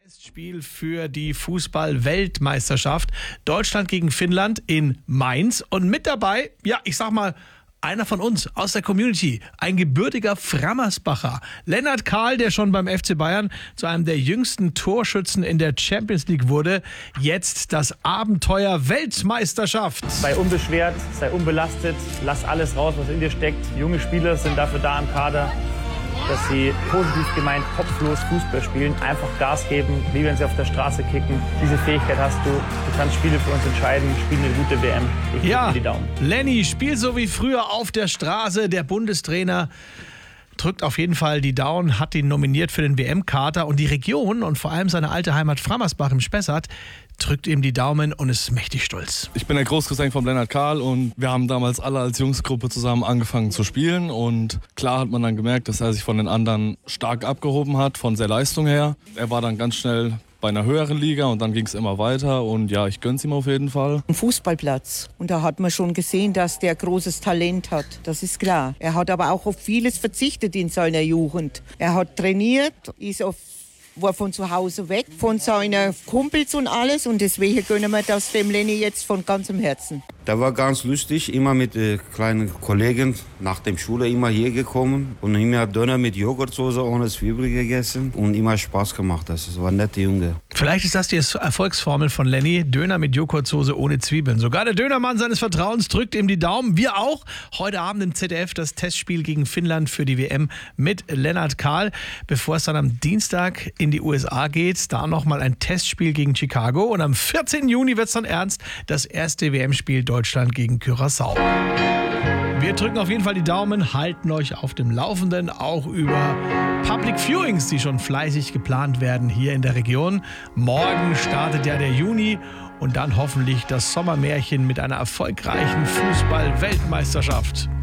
Spiel für die Fußball-Weltmeisterschaft. Deutschland gegen Finnland in Mainz. Und mit dabei, ja, ich sag mal, einer von uns aus der Community, ein gebürtiger Frammersbacher. Lennart Kahl, der schon beim FC Bayern zu einem der jüngsten Torschützen in der Champions League wurde. Jetzt das Abenteuer Weltmeisterschaft. Sei unbeschwert, sei unbelastet, lass alles raus, was in dir steckt. Junge Spieler sind dafür da im Kader, dass sie positiv gemeint kopflos Fußball spielen, einfach Gas geben, wie wenn sie auf der Straße kicken. Diese Fähigkeit hast du. Du kannst Spiele für uns entscheiden, spiel eine gute WM. Ich drücke dir die Daumen. Lenny, spiel so wie früher auf der Straße. Der Bundestrainer drückt auf jeden Fall die Daumen, hat ihn nominiert für den WM-Kader. Und die Region und vor allem seine alte Heimat Frammersbach im Spessart drückt ihm die Daumen und ist mächtig stolz. Ich bin der Großcousin von Lennart Kahl und wir haben damals alle als Jungsgruppe zusammen angefangen zu spielen. Und klar hat man dann gemerkt, dass er sich von den anderen stark abgehoben hat, von der Leistung her. Er war dann ganz schnell bei einer höheren Liga und dann ging es immer weiter und ja, ich gönn's ihm auf jeden Fall. Ein Fußballplatz. Und da hat man schon gesehen, dass der großes Talent hat. Das ist klar. Er hat aber auch auf vieles verzichtet in seiner Jugend. Er hat trainiert, war von zu Hause weg, von seinen Kumpels und alles. Und deswegen gönnen wir das dem Lenny jetzt von ganzem Herzen. Der war ganz lustig, immer mit kleinen Kollegen nach der Schule immer hier gekommen und immer Döner mit Joghurtsoße ohne Zwiebel gegessen und immer Spaß gemacht. Das war ein netter Junge. Vielleicht ist das die Erfolgsformel von Lenny, Döner mit Joghurtsoße ohne Zwiebeln. Sogar der Dönermann seines Vertrauens drückt ihm die Daumen. Wir auch. Heute Abend im ZDF das Testspiel gegen Finnland für die WM mit Lennart Kahl. Bevor es dann am Dienstag in die USA geht, da nochmal ein Testspiel gegen Chicago. Und am 14. Juni wird es dann ernst, das erste WM-Spiel Deutschland gegen Curaçao. Wir drücken auf jeden Fall die Daumen, halten euch auf dem Laufenden, auch über Public Viewings, die schon fleißig geplant werden hier in der Region. Morgen startet ja der Juni und dann hoffentlich das Sommermärchen mit einer erfolgreichen Fußball-Weltmeisterschaft.